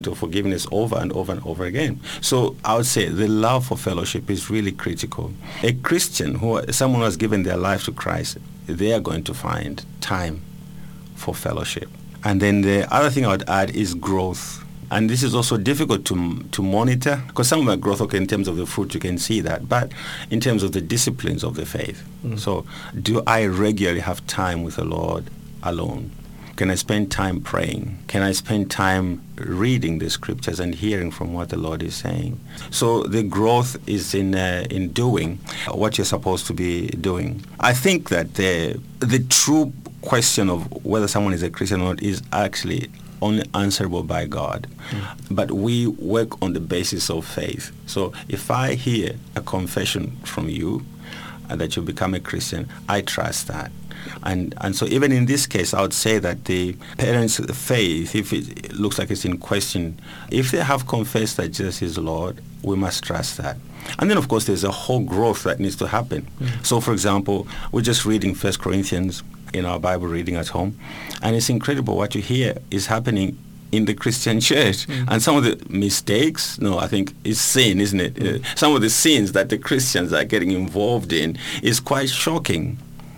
to forgiveness over and over and over again. So I would say the love for fellowship is really critical. A Christian, someone who has given their life to Christ, they are going to find time for fellowship. And then the other thing I would add is growth. And this is also difficult to monitor, because some of my growth, okay, in terms of the fruit, you can see that, but in terms of the disciplines of the faith. So do I regularly have time with the Lord alone? Can I spend time praying? Can I spend time reading the scriptures and hearing from what the Lord is saying? So the growth is in doing what you're supposed to be doing. I think that the true question of whether someone is a Christian or not is actually only answerable by God. But we work on the basis of faith. So if I hear a confession from you that you become a Christian, I trust that. And so even in this case, I would say that the parents' faith, if it looks like it's in question, if they have confessed that Jesus is Lord, we must trust that. And then, of course, there's a whole growth that needs to happen. So, for example, we're just reading 1 Corinthians in our Bible reading at home, and it's incredible what you hear is happening in the Christian church. And some of the mistakes, I think it's sin, isn't it? Some of the sins that the Christians are getting involved in is quite shocking.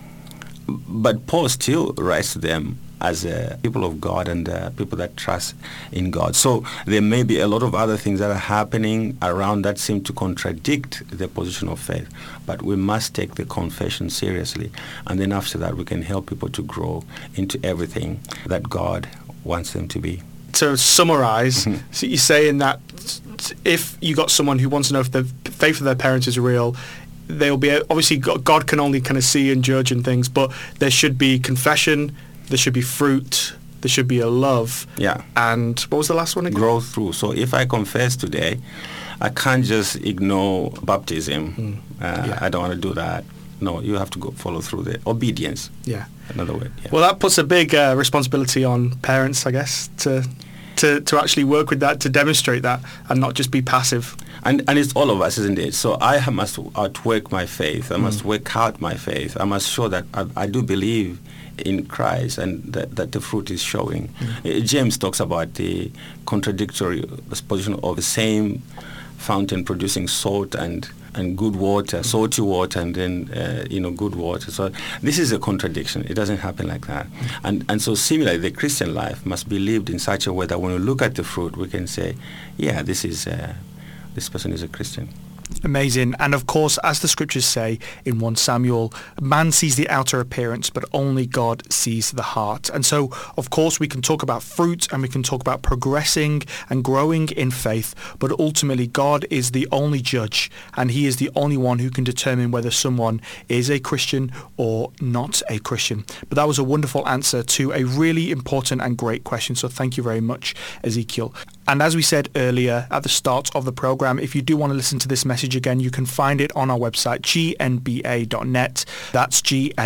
But Paul still writes to them as people of God and people that trust in God. So there may be a lot of other things that are happening around that seem to contradict the position of faith. But we must take the confession seriously. And then after that, we can help people to grow into everything that God wants them to be. To summarize, so you're saying that if you got someone who wants to know if the faith of their parents is real, they'll be, obviously God can only kind of see and judge and things, but there should be confession, there should be fruit, there should be a love. Yeah. And what was the last one again? Growth through. So if I confess today, I can't just ignore baptism. I don't want to do that. No, you have to go follow through the obedience. Yeah. Another word. Yeah. Well, that puts a big responsibility on parents, I guess, to actually work with that, to demonstrate that, and not just be passive. And it's all of us, isn't it? So I must outwork my faith. I must work out my faith. I must show that I do believe in Christ and that the fruit is showing. James talks about the contradictory position of the same fountain producing salt and good water, salty water, and then good water. So this is a contradiction. It doesn't happen like that. And so similarly, the Christian life must be lived in such a way that when we look at the fruit, we can say, yeah, this person is a Christian. Amazing. And of course, as the scriptures say in 1 Samuel, man sees the outer appearance, but only God sees the heart. And so, of course, we can talk about fruit and we can talk about progressing and growing in faith, but ultimately God is the only judge, and he is the only one who can determine whether someone is a Christian or not a Christian. But that was a wonderful answer to a really important and great question. So thank you very much, Ezekiel. And as we said earlier at the start of the program, if you do want to listen to this message again, you can find it on our website, gnba.net. That's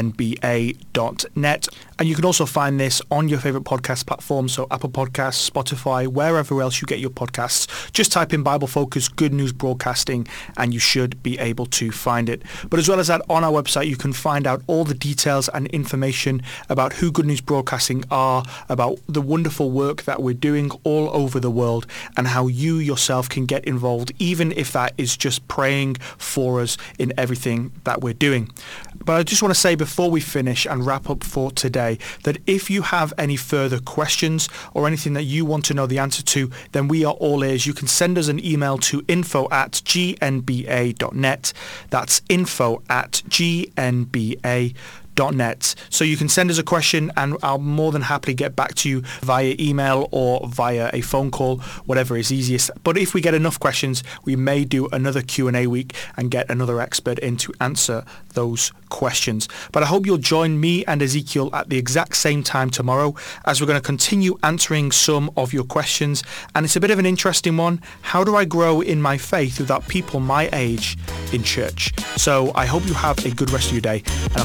gnba.net. And you can also find this on your favorite podcast platform, so Apple Podcasts, Spotify, wherever else you get your podcasts. Just type in Bible Focus Good News Broadcasting and you should be able to find it. But as well as that, on our website, you can find out all the details and information about who Good News Broadcasting are, about the wonderful work that we're doing all over the world, and how you yourself can get involved, even if that is just praying for us in everything that we're doing. But I just want to say before we finish and wrap up for today that if you have any further questions or anything that you want to know the answer to, then we are all ears. You can send us an email to info@gnba.net. That's info@gnba.net. So you can send us a question and I'll more than happily get back to you via email or via a phone call, whatever is easiest. But if we get enough questions, we may do another Q&A week and get another expert in to answer those questions. But I hope you'll join me and Ezekiel at the exact same time tomorrow as we're going to continue answering some of your questions. And it's a bit of an interesting one. How do I grow in my faith without people my age in church? So I hope you have a good rest of your day and I'll